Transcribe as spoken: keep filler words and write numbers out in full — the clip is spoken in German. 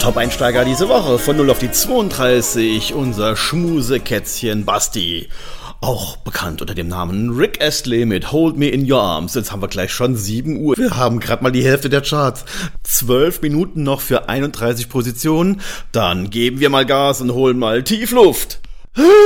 Top-Einsteiger diese Woche von null auf die zweiunddreißig, unser Schmusekätzchen Basti. Auch bekannt unter dem Namen Rick Astley mit Hold Me In Your Arms. Jetzt haben wir gleich schon sieben Uhr. Wir haben gerade mal die Hälfte der Charts. Zwölf Minuten noch für einunddreißig Positionen. Dann geben wir mal Gas und holen mal tief Luft.